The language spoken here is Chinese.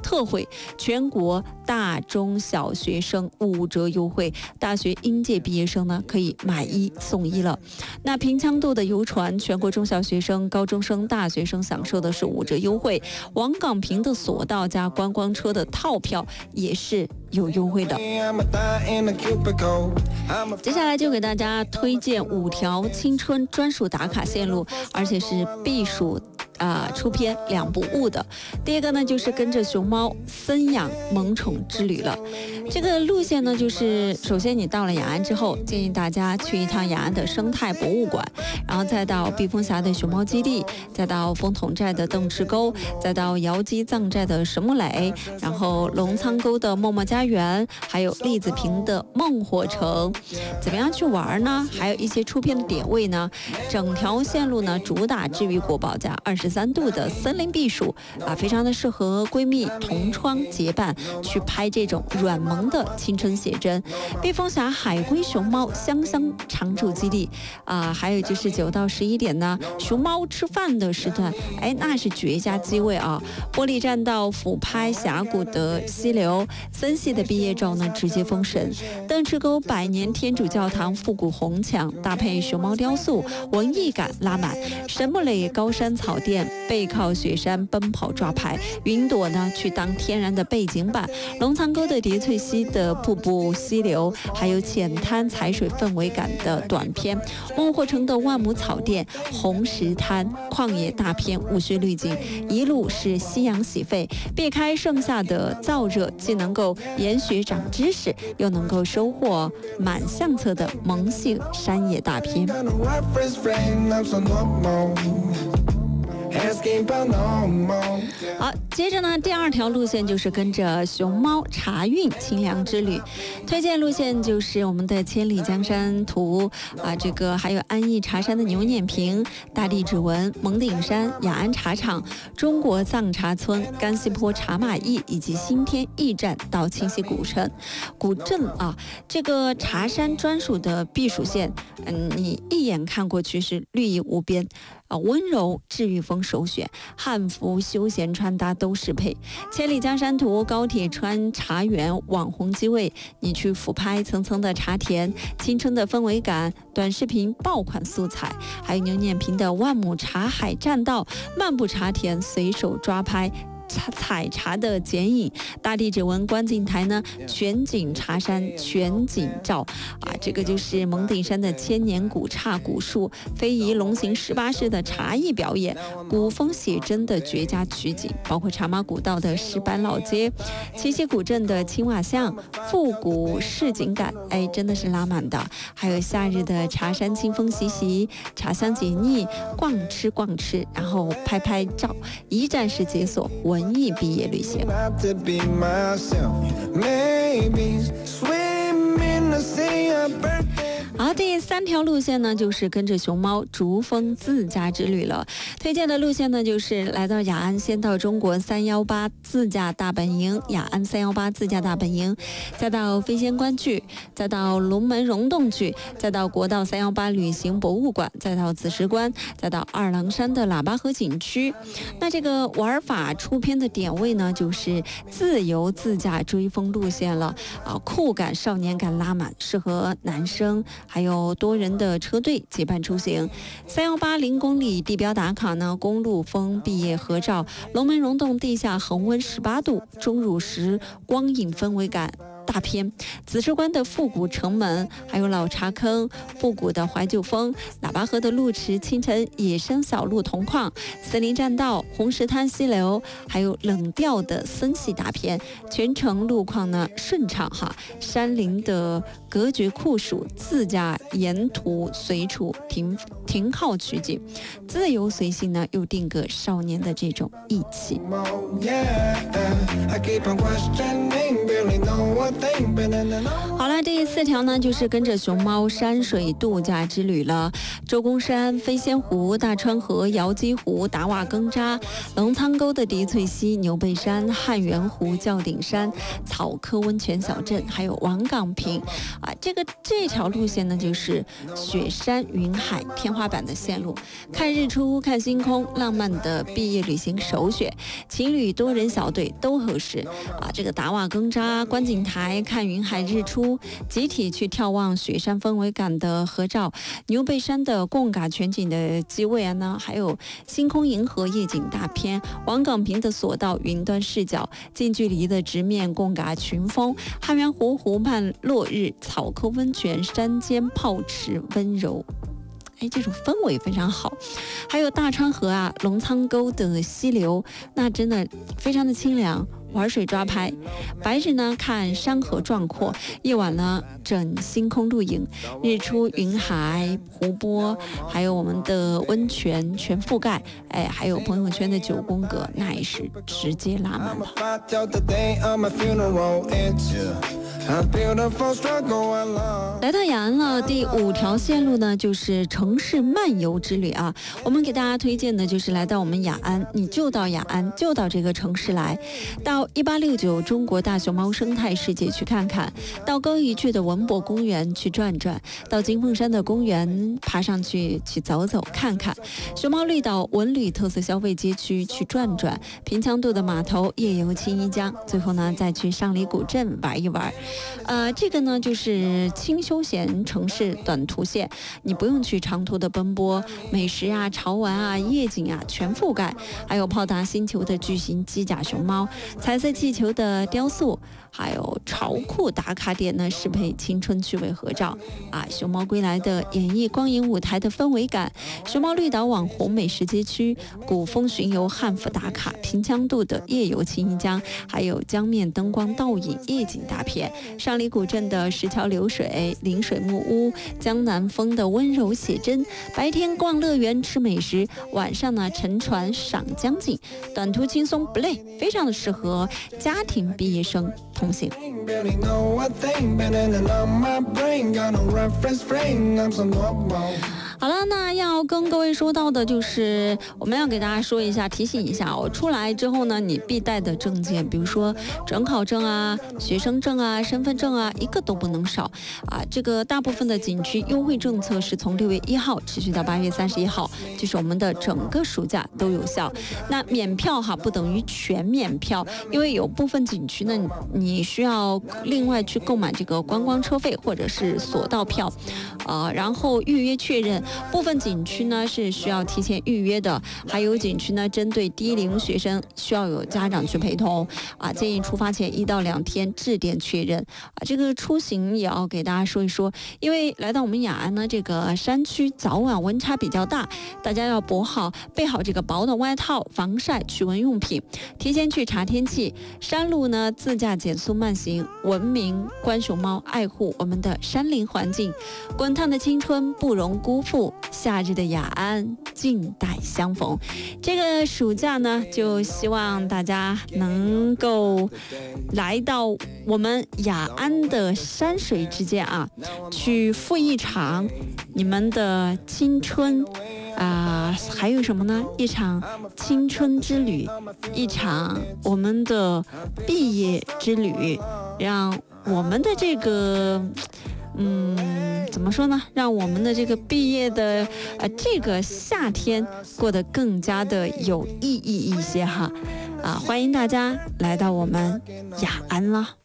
特惠，全国大中小学生5折优惠，大学应届毕业生呢可以买1送1了。那平羌渡的游船，全国中小学生、高中生、大学生享受的是5折优惠。王岗坪的索道加观光车的套票也是有优惠的。接下来就给大家推荐5条青春专属打卡线路，而且是避暑出片2不误的。第一个呢，就是跟着熊猫森养萌宠之旅了。这个路线呢，就是首先你到了雅安之后，建议大家去一趟雅安的生态博物馆，然后再到避风峡的熊猫基地，再到风筒寨的邓赤沟，再到瑶姬藏寨的神木垒，然后龙仓沟的默默家园，还有栗子坪的梦火城。怎么样去玩呢？还有一些出片的点位呢？整条线路呢，主打治愈国宝加23度的森林避暑非常的适合闺蜜同窗结伴去拍这种软萌的青春写真。避风峡海龟熊猫香香常驻基地还有就是9到11点呢，熊猫吃饭的时段，那是绝佳机位啊！玻璃栈道俯拍峡谷的溪流，森系的毕业照呢直接封神。邓赤沟百年天主教堂复古红墙搭配熊猫雕塑，文艺感拉满。神木垒高山草甸背靠雪山奔跑抓拍，云朵呢去当天然的背景板。龙仓沟的叠翠溪的瀑布溪流，还有浅滩踩水氛围感的短片。梦霍城的万亩草甸、红石滩旷野大片雾穴滤镜，一路是夕阳洗肺，避开盛夏的燥热，既能够研学长知识，又能够收获满相册的萌系山野大片。好，接着呢，第2条路线就是跟着熊猫茶韵清凉之旅。推荐路线就是我们的千里江山图这个还有安逸茶山的牛碾坪、大地指纹、蒙顶山、雅安茶厂、中国藏茶村、甘西坡茶马驿以及新天驿站到清溪古镇这个茶山专属的避暑线，你一眼看过去是绿意无边温柔治愈风首选，汉服休闲穿搭都适配。千里江山图高铁穿茶园网红机位，你去俯拍层层的茶田，青春的氛围感，短视频爆款素材，还有牛碾坪的万亩茶海栈道，漫步茶田随手抓拍采茶的剪影。大地指纹观景台呢，全景茶山全景照这个就是蒙顶山的千年古刹古树，非遗龙行18式的茶艺表演，古风写真的绝佳取景，包括茶马古道的石板老街，七溪古镇的青瓦巷，复古市井感真的是拉满的。还有夏日的茶山清风习习，茶香解腻，逛吃，然后拍照，一站式解锁文艺毕业旅行。好，第3条路线呢，就是跟着熊猫逐风自驾之旅了。推荐的路线呢，就是来到雅安，先到中国318自驾大本营，雅安318自驾大本营，再到飞仙观剧，再到龙门溶洞剧，再到国道318旅行博物馆，再到紫石关，再到二郎山的喇叭河景区。那这个玩法出片的点位呢，就是自由自驾追风路线了酷感少年感拉满，适合男生还有多人的车队结伴出行。318公里地标打卡呢，公路风毕业合照，龙门溶洞地下恒温18度，钟乳石光影氛围感大片，紫石关的复古城门，还有老茶坑，复古的怀旧风，喇叭河的路池，清晨野生小路同框，森林栈道，红石滩溪流，还有冷调的森系大片，全程路况呢顺畅山林的隔绝酷暑，自驾沿途随处停靠取景，自由随性呢又定格少年的这种义气。 好了，第4条呢，就是跟着熊猫山水度假之旅了。周公山、飞仙湖、大川河、瑶姬湖、达瓦更扎、龙仓沟的迪翠溪、牛背山、汉源湖、教顶山、草科温泉小镇，还有王岗坪啊。这条路线呢，就是雪山云海天花板的线路，看日出、看星空，浪漫的毕业旅行首选。情侣多人小队都合适啊。这个达瓦更扎观景台看云海日出，集体去眺望雪山氛围感的合照，牛背山的贡嘎全景的机位啊呢，还有星空银河夜景大片，王岗坪的索道云端视角，近距离的直面贡嘎群峰，汉源湖湖畔落日，草科温泉山间泡池温柔。这种氛围非常好。还有大川河啊，龙仓沟的溪流，那真的非常的清凉，玩水抓拍。白日呢看山河壮阔，夜晚呢整星空录影，日出云海湖泊，还有我们的温泉全覆盖。还有朋友圈的9宫格，那也是直接拉满了。来到雅安了，第5条线路呢，就是城市漫游之旅啊。我们给大家推荐的就是来到我们雅安，你就到雅安，就到这个城市来，到1869中国大熊猫生态世界去看看，到高宜去的文博公园去转转，到金凤山的公园爬上去走走看看，熊猫绿岛文旅特色消费街区去转转，平羌渡的码头夜游青衣江，最后呢再去上里古镇玩一玩。这个呢就是轻休闲城市短途线，你不用去长途的奔波，美食啊、潮玩啊、夜景啊全覆盖，还有炮达星球的巨型机甲熊猫、彩色气球的雕塑，还有潮酷打卡点呢，适配青春趣味合照啊。熊猫归来的演绎光影舞台的氛围感，熊猫绿岛网红美食街区，古风巡游汉服打卡，平羌渡的夜游青衣江，还有江面灯光倒影夜景大片，上里古镇的石桥流水、临水木屋，江南风的温柔写真。白天逛乐园吃美食，晚上呢乘船赏江景，短途轻松不累，非常的适合家庭毕业生同行。好了，那要跟各位说到的就是，我们要给大家说一下，提醒一下，我出来之后呢，你必带的证件，比如说准考证啊、学生证啊、身份证啊，一个都不能少啊。这个大部分的景区优惠政策是从6月1号持续到8月31号，就是我们的整个暑假都有效。那免票哈不等于全免票，因为有部分景区呢，你需要另外去购买这个观光车费或者是索道票，然后预约确认。部分景区呢是需要提前预约的，还有景区呢针对低龄学生需要有家长去陪同啊，建议出发前1到2天致电确认啊。这个出行也要给大家说一说，因为来到我们雅安呢，这个山区早晚温差比较大，大家要备好这个保暖外套、防晒、驱蚊用品，提前去查天气。山路呢自驾减速慢行，文明观熊猫，爱护我们的山林环境。滚烫的青春不容辜负，夏日的雅安静待相逢。这个暑假呢，就希望大家能够来到我们雅安的山水之间啊，去赴一场你们的青春还有什么呢？一场青春之旅，一场我们的毕业之旅，让我们的这个怎么说呢？让我们的这个毕业的这个夏天过得更加的有意义一些哈。欢迎大家来到我们雅安了。